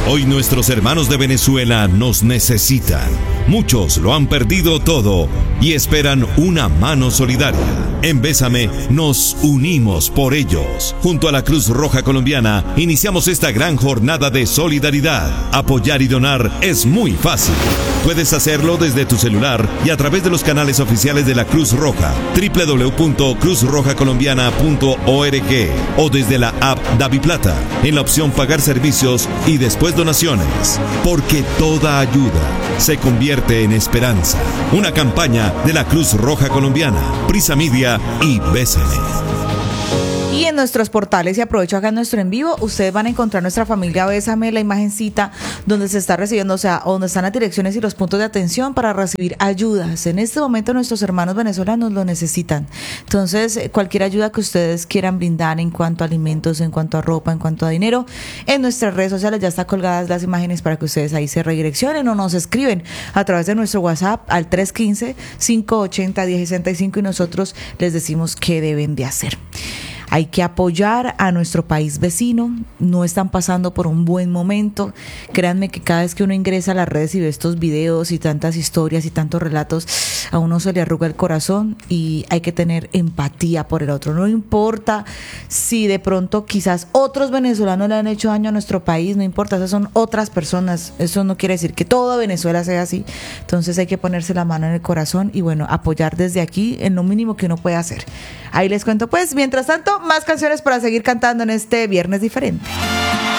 Hoy nuestros hermanos de Venezuela nos necesitan. Muchos lo han perdido todo y esperan una mano solidaria. En Bésame nos unimos por ellos. Junto a la Cruz Roja Colombiana iniciamos esta gran jornada de solidaridad. Apoyar y donar es muy fácil. Puedes hacerlo desde tu celular y a través de los canales oficiales de la Cruz Roja, www.cruzrojacolombiana.org o desde la app DaviPlata, en la opción Pagar servicios y después donaciones. Porque toda ayuda se convierte en esperanza. Una campaña de la Cruz Roja Colombiana, Prisa Media y Bésame. Y en nuestros portales, y aprovecho acá en nuestro en vivo, ustedes van a encontrar nuestra familia Bésame, la imagencita donde se está recibiendo, o sea, donde están las direcciones y los puntos de atención para recibir ayudas. En este momento nuestros hermanos venezolanos lo necesitan. Entonces, cualquier ayuda que ustedes quieran brindar en cuanto a alimentos, en cuanto a ropa, en cuanto a dinero, en nuestras redes sociales ya están colgadas las imágenes para que ustedes ahí se redireccionen o nos escriben a través de nuestro WhatsApp al 315-580-1065 y nosotros les decimos qué deben de hacer. Hay que apoyar a nuestro país vecino, no están pasando por un buen momento. Créanme que cada vez que uno ingresa a las redes y ve estos videos y tantas historias y tantos relatos, a uno se le arruga el corazón y hay que tener empatía por el otro. No importa si de pronto quizás otros venezolanos le han hecho daño a nuestro país, no importa, esas son otras personas. Eso no quiere decir que toda Venezuela sea así. Entonces hay que ponerse la mano en el corazón y bueno, apoyar desde aquí en lo mínimo que uno puede hacer. Ahí les cuento pues, mientras tanto, más canciones para seguir cantando en este viernes diferente.